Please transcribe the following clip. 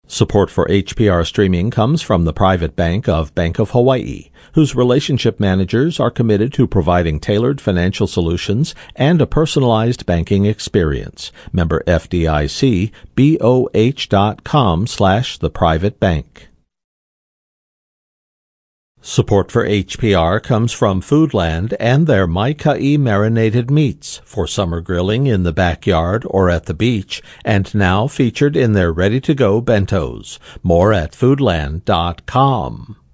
Support for HPR streaming comes from the private bank of Bank of Hawaii, whose relationship managers are committed to providing tailored financial solutions and a personalized banking experience. Member FDIC, BOH.com/theprivatebank. Support for HPR comes from Foodland and their Maikai marinated meats for summer grilling in the backyard or at the beach, and now featured in their ready-to-go bentos. More at foodland.com.